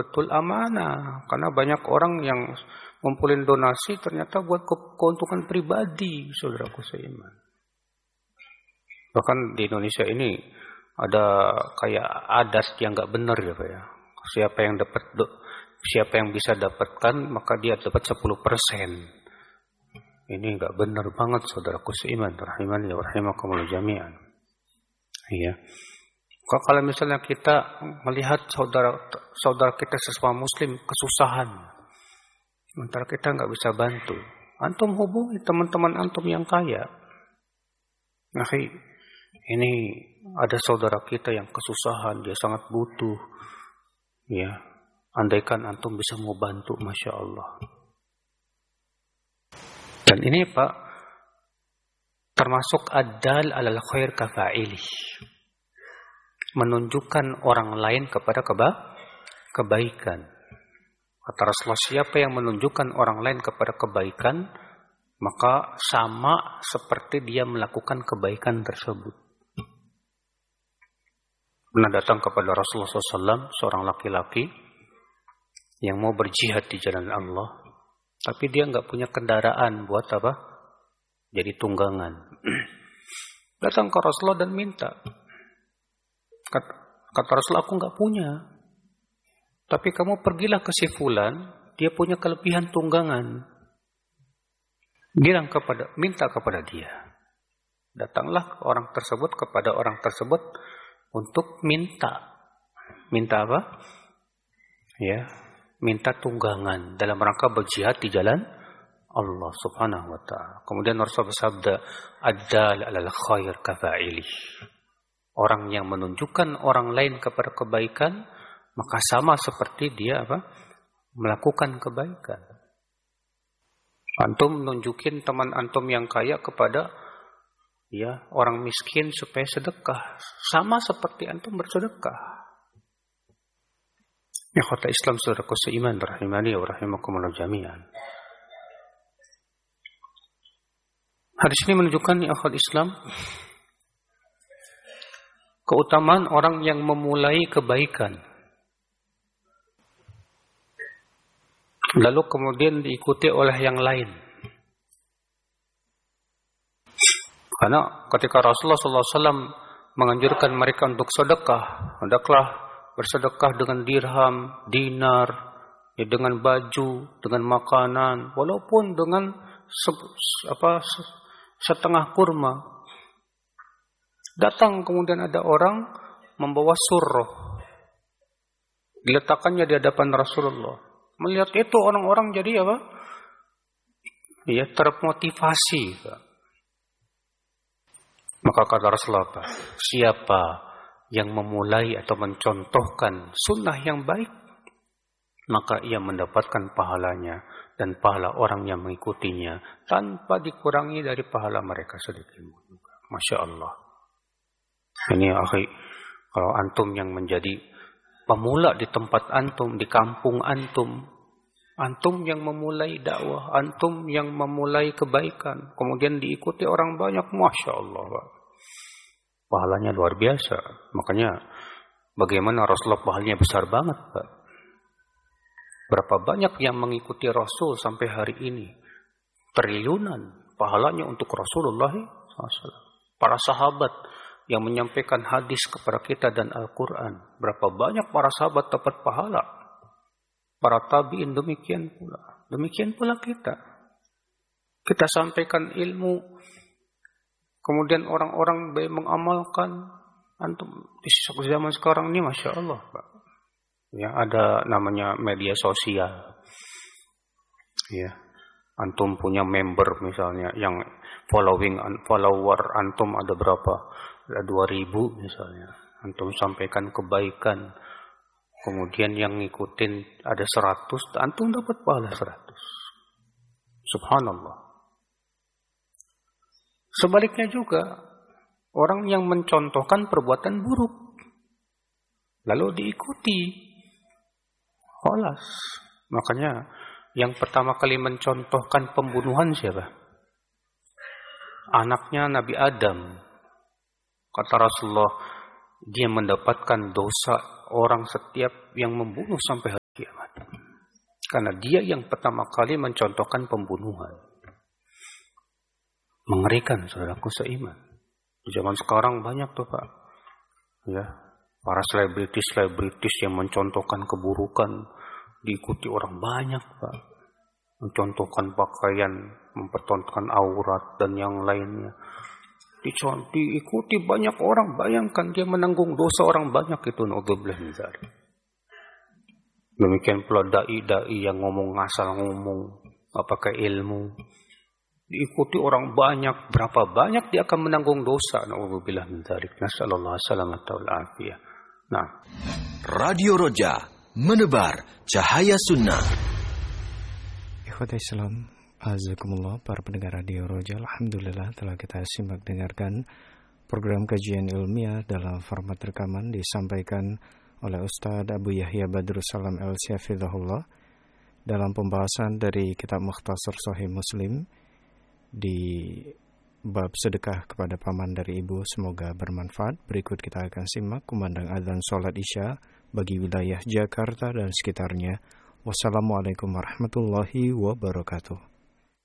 betul amanah. Karena banyak orang yang ngumpulin donasi ternyata buat keuntungan pribadi, saudaraku seiman. Bahkan di Indonesia ini ada kayak adat yang nggak benar ya Pak ya. Siapa yang bisa dapatkan maka dia dapat 10%. Ini nggak benar banget saudaraku seiman, rahimani wa rahimakumullah jami'an. Iya. Kalau misalnya kita melihat saudara kita sesama muslim kesusahan, sementara kita nggak bisa bantu, antum hubungi teman-teman antum yang kaya. Nah, ini ada saudara kita yang kesusahan, dia sangat butuh. Ya, andaikan antum bisa mau bantu, masya Allah. Dan ini Pak, termasuk ad-dal alal khair kafa'ilih. Menunjukkan orang lain kepada kebaikan. Kata Rasulullah, siapa yang menunjukkan orang lain kepada kebaikan, maka sama seperti dia melakukan kebaikan tersebut. Pernah datang kepada Rasulullah SAW seorang laki-laki yang mau berjihad di jalan Allah, tapi dia nggak punya kendaraan buat apa? Jadi tunggangan. Datang ke Rasulullah dan minta. Kata Rasulullah, aku nggak punya. Tapi kamu pergilah ke si fulan, dia punya kelebihan tunggangan. Minta kepada dia. Datanglah orang tersebut kepada orang tersebut untuk minta. Minta apa? Ya, minta tunggangan dalam rangka berjihad di jalan Allah Subhanahu wa taala. Kemudian Rasulullah bersabda, "Ad-dal 'alal khair kafa'ilih." Orang yang menunjukkan orang lain kepada kebaikan, maka sama seperti dia apa? Melakukan kebaikan. Antum nunjukin teman antum yang kaya kepada ya orang miskin supaya sedekah, sama seperti antum bersedekah. Ya kata Islam saudaraku seiman rahimani wa rahimakumullah jami'an. Hadis ini menunjukkan ya akhwat Islam keutamaan orang yang memulai kebaikan lalu kemudian diikuti oleh yang lain. Karena ketika Rasulullah SAW menganjurkan mereka untuk sedekah, hendaklah bersedekah dengan dirham, dinar, ya dengan baju, dengan makanan, walaupun dengan setengah kurma. Datang kemudian ada orang membawa surah, diletakkannya di hadapan Rasulullah. Melihat itu orang-orang jadi apa? Ya termotivasi. Maka kata Rasulullah, siapa yang memulai atau mencontohkan sunnah yang baik, maka ia mendapatkan pahalanya dan pahala orang yang mengikutinya tanpa dikurangi dari pahala mereka sedikit juga. Masya Allah. Ini akhi, kalau antum yang menjadi pemula di tempat antum, di kampung antum, antum yang memulai dakwah, antum yang memulai kebaikan, kemudian diikuti orang banyak, Masya Allah, Pak. Pahalanya luar biasa. Makanya bagaimana Rasulullah pahalanya besar banget, Pak. Berapa banyak yang mengikuti Rasul sampai hari ini? Triliunan pahalanya untuk Rasulullah SAW. Para sahabat yang menyampaikan hadis kepada kita dan Al-Quran. Berapa banyak para sahabat dapat pahala. Para tabi'in demikian pula. Demikian pula kita. Kita sampaikan ilmu. Kemudian orang-orang mengamalkan. Antum di zaman sekarang ini Masya Allah, Pak. Ya, ada namanya media sosial. Ya. Antum punya member misalnya yang follower antum ada berapa? Ada 2.000 misalnya. Antum sampaikan kebaikan. Kemudian yang ngikutin ada 100, antum dapat pahala 100. Subhanallah. Sebaliknya juga, orang yang mencontohkan perbuatan buruk lalu diikuti, kholas. Makanya yang pertama kali mencontohkan pembunuhan siapa? Anaknya Nabi Adam. Kata Rasulullah, dia mendapatkan dosa orang setiap yang membunuh sampai hari Karena dia yang pertama kali mencontohkan pembunuhan. Mengerikan, saudaraku seiman. Di zaman sekarang banyak tuh Pak. Ya, para selebritis yang mencontohkan keburukan diikuti orang banyak Pak. Mencontohkan pakaian, mempertontonkan aurat dan yang lainnya. Diikuti banyak orang. Bayangkan dia menanggung dosa orang banyak itu. Naudzubillah min dzalik. Demikian pula dai-dai yang ngomong ngasal ngomong, gak pakai ilmu. Diikuti orang banyak, berapa banyak dia akan menanggung dosa. Naudzubillah min dzalik. Nasallallahu alaihi wasallam wal afiyah. Nah, Radio Roja menebar cahaya sunnah. Ikhwatul Islam, azakumullah, para pendengar Radio Roja, alhamdulillah telah kita simak dengarkan program kajian ilmiah dalam format rekaman disampaikan oleh Ustaz Abu Yahya Badrussalam Al-Syafidhahullah dalam pembahasan dari kitab Mukhtasar Sahih Muslim di bab sedekah kepada paman dari ibu. Semoga bermanfaat. Berikut kita akan simak kumandang adzan sholat isya bagi wilayah Jakarta dan sekitarnya. Wassalamualaikum warahmatullahi wabarakatuh.